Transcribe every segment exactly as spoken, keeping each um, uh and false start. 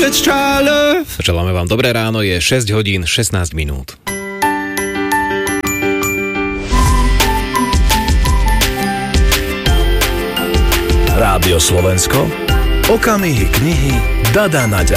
let's try love. Želáme vám dobré ráno, je šesť hodín šestnásť minút. Rádio Slovensko, okamihy knihy Dada Naďa.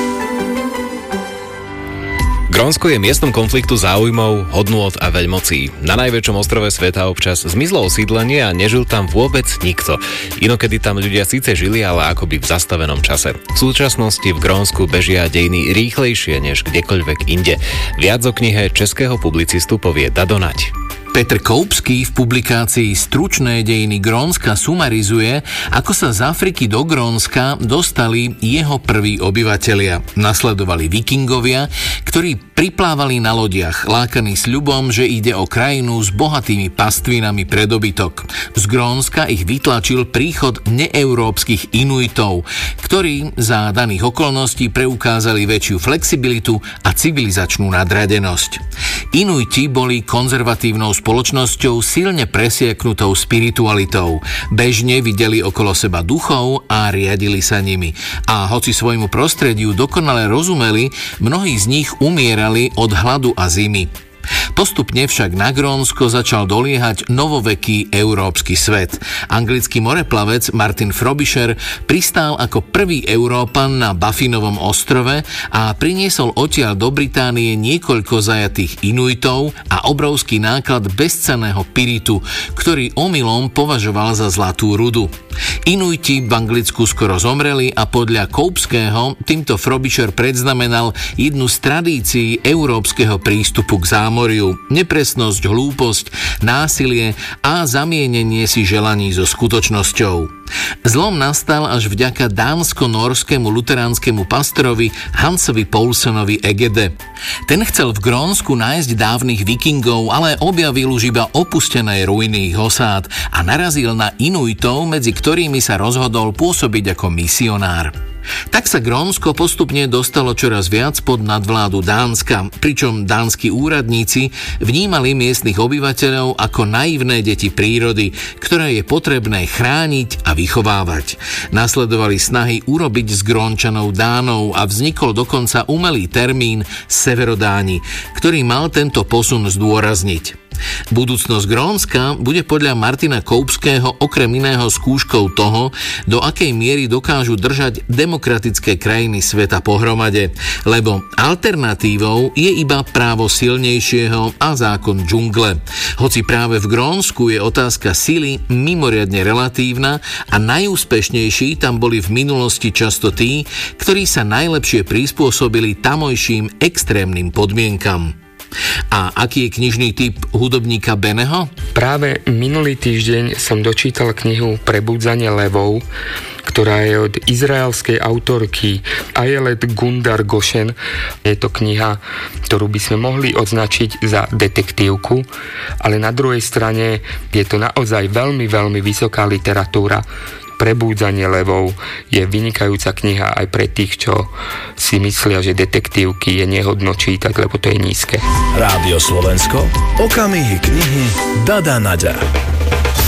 Grónsko je miestom konfliktu záujmov, hodnôt a veľmocí. Na najväčšom ostrove sveta občas zmizlo osídlenie a nežil tam vôbec nikto. Inokedy tam ľudia síce žili, ale akoby v zastavenom čase. V súčasnosti v Grónsku bežia dejiny rýchlejšie než kdekoľvek inde. Viac o knihe českého publicistu povie Dado Naď. Petr Koupský v publikácii Stručné dejiny Grónska sumarizuje, ako sa z Afriky do Grónska dostali jeho prví obyvatelia. Nasledovali vikingovia, ktorí priplávali na lodiach, lákaní sľubom, že ide o krajinu s bohatými pastvinami pre dobytok. Z Grónska ich vytlačil príchod neeurópskych Inuitov, ktorí za daných okolností preukázali väčšiu flexibilitu a civilizačnú nadradenosť. Inuiti boli konzervatívnou spoločnosťou silne presieknutou spiritualitou. Bežne videli okolo seba duchov a riadili sa nimi. A hoci svojmu prostrediu dokonale rozumeli, mnohí z nich umierali od hladu a zimy. Postupne však na Grónsko začal doliehať novoveký európsky svet. Anglický moreplavec Martin Frobisher pristál ako prvý Európan na Baffinovom ostrove a priniesol odtiaľ do Británie niekoľko zajatých Inuitov a obrovský náklad bezcenného piritu, ktorý omylom považoval za zlatú rudu. Inuiti v Anglicku skoro zomreli a podľa Koupského týmto Frobisher predznamenal jednu z tradícií európskeho prístupu k zámoriu, nepresnosť, hlúposť, násilie a zamienenie si želaní so skutočnosťou. Zlom nastal až vďaka dánsko-norskému luteránskemu pastorovi Hansovi Poulsonovi Egede. Ten chcel v Grónsku nájsť dávnych vikingov, ale objavil už iba opustené ruiny ich osád a narazil na Inuitov, medzi ktorými sa rozhodol pôsobiť ako misionár. Tak sa Grónsko postupne dostalo čoraz viac pod nadvládu Dánska, pričom dánsky úradníci vnímali miestnych obyvateľov ako naivné deti prírody, ktoré je potrebné chrániť a vychovávať. Nasledovali snahy urobiť z Grónčanov Dánov a vznikol dokonca umelý termín Severodáni, ktorý mal tento posun zdôrazniť. Budúcnosť Grónska bude podľa Martina Koupského okrem iného skúškou toho, do akej miery dokážu držať demokratické krajiny sveta pohromade, lebo alternatívou je iba právo silnejšieho a zákon džungle. Hoci práve v Grónsku je otázka sily mimoriadne relatívna a najúspešnejší tam boli v minulosti často tí, ktorí sa najlepšie prispôsobili tamojším extrémnym podmienkam. A aký je knižný typ hudobníka Beneho? Práve minulý týždeň som dočítal knihu Prebudzanie levov, ktorá je od izraelskej autorky Ayelet Gundar Goshen. Je to kniha, ktorú by sme mohli označiť za detektívku, ale na druhej strane je to naozaj veľmi, veľmi vysoká literatúra. Prebúdzanie levov je vynikajúca kniha aj pre tých, čo si myslia, že detektívky je nehodno čítať, lebo to je nízke. Rádio Slovensko, okamihy knihy Dada Naďa.